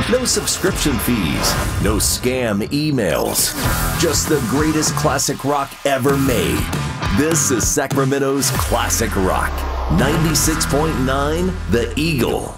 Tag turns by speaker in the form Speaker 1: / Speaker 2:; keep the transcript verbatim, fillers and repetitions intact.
Speaker 1: No subscription fees, no scam emails, just the greatest classic rock ever made. This is Sacramento's Classic Rock, ninety-six point nine The Eagle.